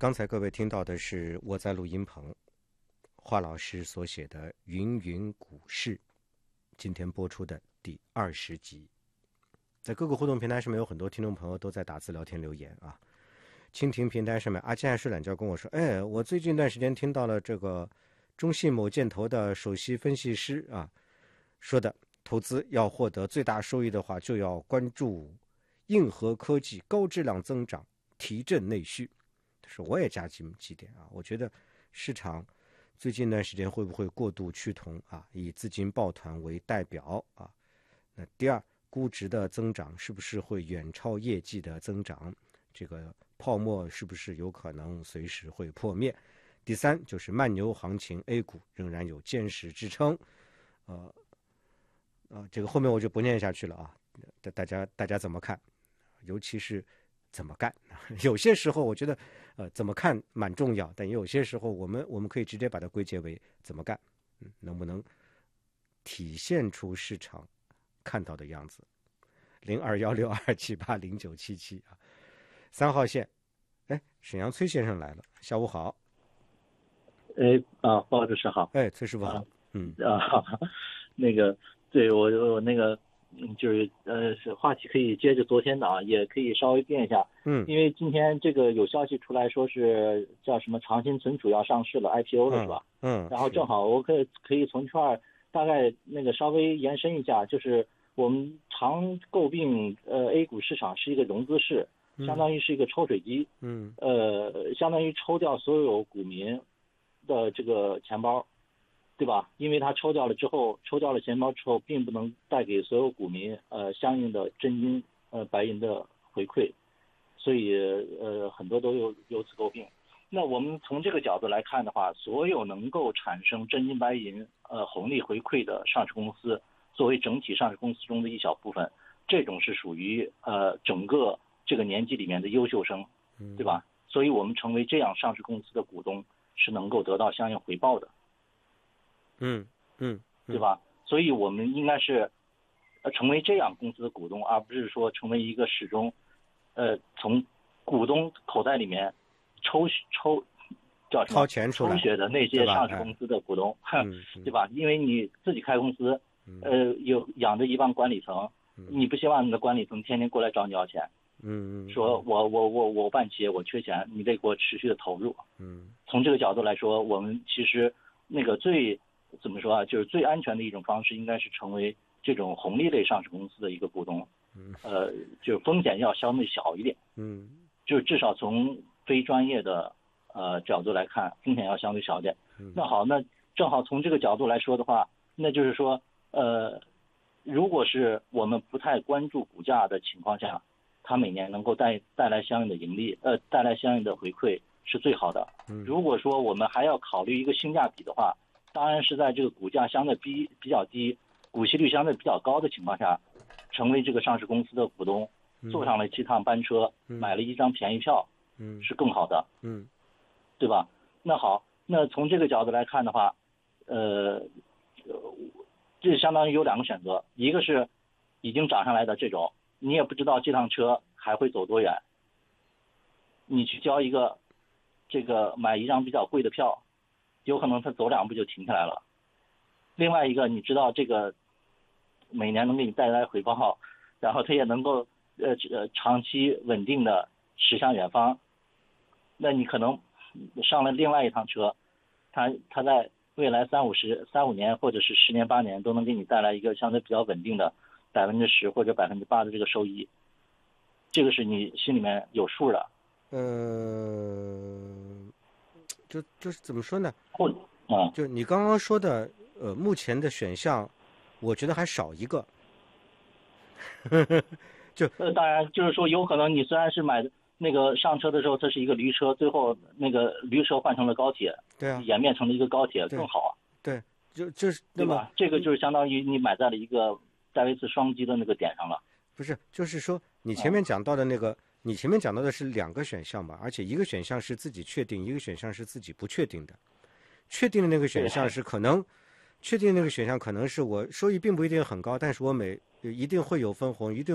刚才各位听到的是我在录音棚华老师所写的《芸芸股市》，今天播出的第20集。在各个互动平台上面有很多听众朋友都在打字聊天留言啊。蜻蜓平台上面阿健爱睡懒觉跟我说，我最近一段时间听到了这个中信某建投的首席分析师啊说的，投资要获得最大收益的话，就要关注硬核科技高质量增长，提振内需。是我也加几点啊，我觉得市场最近一段时间会不会过度趋同啊？以资金抱团为代表啊？那第二，估值的增长是不是会远超业绩的增长？这个泡沫是不是有可能随时会破灭？第三，就是慢牛行情 A 股仍然有坚实支撑。这个后面我就不念下去了啊，大家怎么看？尤其是怎么干？有些时候我觉得，怎么看蛮重要，但有些时候我们可以直接把它归结为怎么干，能不能体现出市场看到的样子？0216278097啊，3号线，沈阳崔先生来了，下午好。 鲍主持好。 崔师傅好。 那个，对我那个。就是话题可以接着昨天的啊，也可以稍微变一下。因为今天这个有消息出来说是叫什么长鑫存储要上市了 IPO 了是吧？然后正好我可以从这块大概那个稍微延伸一下，就是我们常诟病A 股市场是一个融资市，相当于是一个抽水机。相当于抽掉所有股民的这个钱包。对吧？因为他抽掉了钱包之后，并不能带给所有股民相应的真金白银的回馈，所以很多都有此诟病。那我们从这个角度来看的话，所有能够产生真金白银红利回馈的上市公司，作为整体上市公司中的一小部分，这种是属于整个这个年级里面的优秀生，对吧？所以我们成为这样上市公司的股东，是能够得到相应回报的。对吧？所以我们应该是成为这样公司的股东，而不是说成为一个始终从股东口袋里面抽钱出来抽血的那些上市公司的股东，对吧？因为你自己开公司，有养着一帮管理层，你不希望你的管理层天天过来找你要钱，说我办企业我缺钱，你得给我持续的投入。从这个角度来说，我们其实那个怎么说啊？就是最安全的一种方式，应该是成为这种红利类上市公司的一个股东。就是风险要相对小一点。就是至少从非专业的角度来看，风险要相对小一点。那好，那正好从这个角度来说的话，那就是说，如果是我们不太关注股价的情况下，它每年能够带来相应的盈利，带来相应的回馈是最好的。如果说我们还要考虑一个性价比的话，当然是在这个股价相对比较低，股息率相对比较高的情况下，成为这个上市公司的股东，坐上了7趟班车，买了一张便宜票，是更好的，对吧？那好，那从这个角度来看的话，这相当于有2个选择，一个是已经涨上来的这种，你也不知道这趟车还会走多远，你去交一个买一张比较贵的票，有可能它走2步就停下来了。另外一个，你知道这个每年能给你带来回报，然后它也能够长期稳定的驶向远方，那你可能上了另外一趟车，它在未来3-5年或者是10年8年都能给你带来一个相对比较稳定的10%或者8%的这个收益，这个是你心里面有数的。 就是怎么说呢？就你刚刚说的，目前的选项，我觉得还少一个。 当然就是说，有可能你虽然是买那个上车的时候，这是一个驴车，最后那个驴车换成了高铁， 对啊， 演变成了一个高铁更好啊。 对，就是对吧？这个就是相当于你买在了一个戴维斯双击的那个点上了。 不是，就是说你前面讲到的那个。你前面讲到的是2个选项吧，而且一个选项是自己确定，一个选项是自己不确定的。确定的那个选项是可能，确定的那个选项可能是我收益并不一定很高，但是我一定会有分红，一定